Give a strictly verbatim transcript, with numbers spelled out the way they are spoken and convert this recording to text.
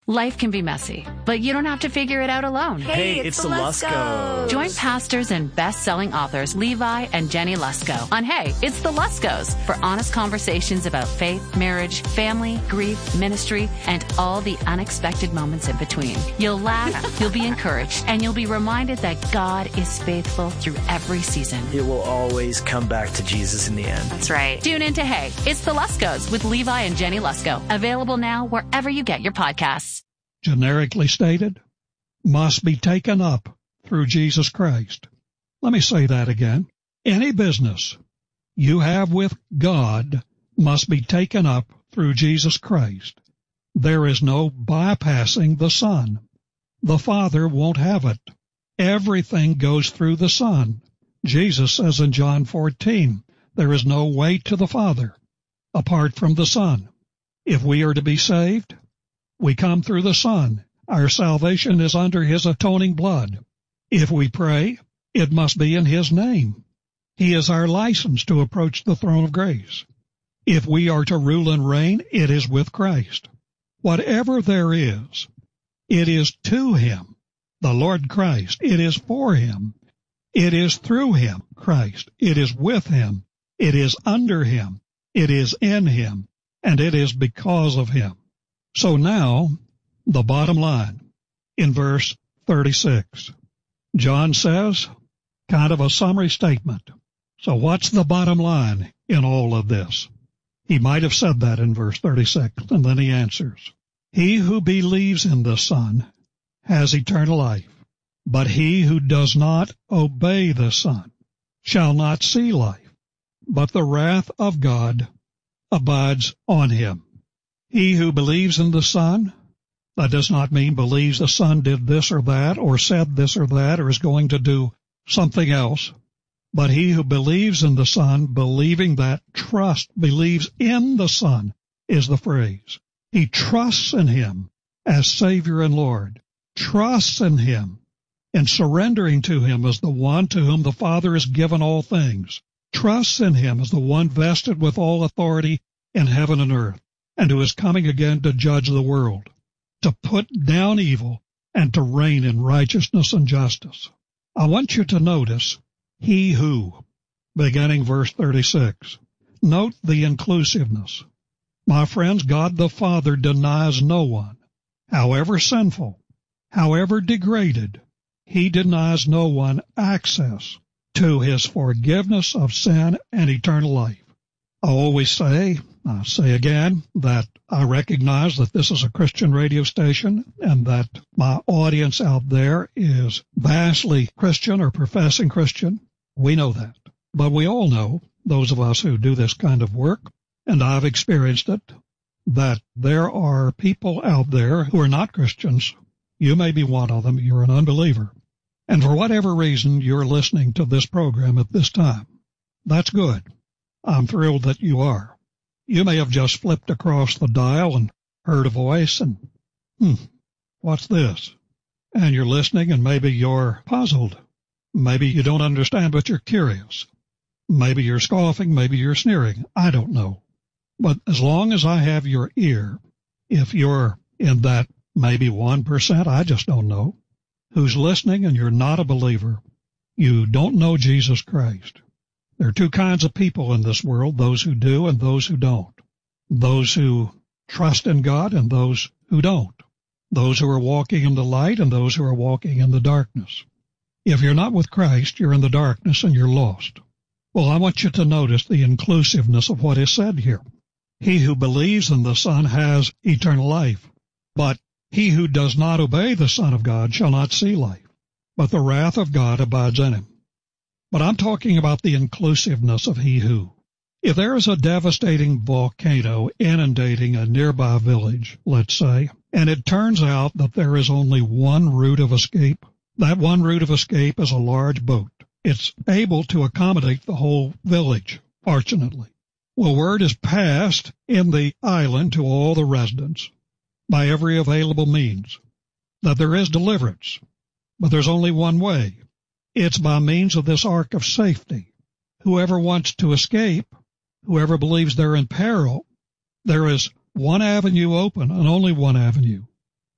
Life can be messy, but you don't have to figure it out alone. Hey, Hey, it's, it's the the Luskos. Join pastors and best-selling authors Levi and Jenny Lusko on Hey, It's the Luskos for honest conversations about faith, marriage, family, grief, ministry, and all the unexpected moments in between. You'll laugh, you'll be encouraged, and you'll be reminded that God is faithful through every season. It will always come back to Jesus in the end. That's right. Tune in to Hey, It's the Luskos with Levi and Jenny Lusko. Available now wherever you get your podcasts. Generically stated, must be taken up through Jesus Christ. Let me say that again. Any business you have with God must be taken up through Jesus Christ. There is no bypassing the Son. The Father won't have it. Everything goes through the Son. Jesus says in John fourteen, there is no way to the Father apart from the Son. If we are to be saved, we come through the Son. Our salvation is under His atoning blood. If we pray, it must be in His name. He is our license to approach the throne of grace. If we are to rule and reign, it is with Christ. Whatever there is, it is to Him, the Lord Christ. It is for Him. It is through Him, Christ. It is with Him. It is under Him. It is in Him. And it is because of Him. So now, the bottom line, in verse thirty-six. John says, kind of a summary statement. So what's the bottom line in all of this? He might have said that in verse thirty-six, and then he answers, he who believes in the Son has eternal life, but he who does not obey the Son shall not see life, but the wrath of God abides on him. He who believes in the Son, that does not mean believes the Son did this or that, or said this or that, or is going to do something else. But he who believes in the Son, believing that, trust, believes in the Son, is the phrase. He trusts in Him as Savior and Lord, trusts in Him, and surrendering to Him as the one to whom the Father has given all things, trusts in Him as the one vested with all authority in heaven and earth, and who is coming again to judge the world, to put down evil, and to reign in righteousness and justice. I want you to notice, he who, beginning verse thirty-six. Note the inclusiveness. My friends, God the Father denies no one, however sinful, however degraded, He denies no one access to His forgiveness of sin and eternal life. I always say, I say again, that I recognize that this is a Christian radio station and that my audience out there is vastly Christian or professing Christian. We know that. But we all know, those of us who do this kind of work, and I've experienced it, that there are people out there who are not Christians. You may be one of them. You're an unbeliever. And for whatever reason, you're listening to this program at this time. That's good. I'm thrilled that you are. You may have just flipped across the dial and heard a voice and, hmm, what's this? And you're listening and maybe you're puzzled. Maybe you don't understand, but you're curious. Maybe you're scoffing, maybe you're sneering. I don't know. But as long as I have your ear, if you're in that maybe one percent, I just don't know, who's listening and you're not a believer, you don't know Jesus Christ. There are two kinds of people in this world, those who do and those who don't. Those who trust in God and those who don't. Those who are walking in the light and those who are walking in the darkness. If you're not with Christ, you're in the darkness and you're lost. Well, I want you to notice the inclusiveness of what is said here. He who believes in the Son has eternal life, but he who does not obey the Son of God shall not see life, but the wrath of God abides in him. But I'm talking about the inclusiveness of he who. If there is a devastating volcano inundating a nearby village, let's say, and it turns out that there is only one route of escape, that one route of escape is a large boat. It's able to accommodate the whole village, fortunately. Well, word is passed in the island to all the residents by every available means that there is deliverance, but there's only one way. It's by means of this ark of safety. Whoever wants to escape, whoever believes they're in peril, there is one avenue open and only one avenue,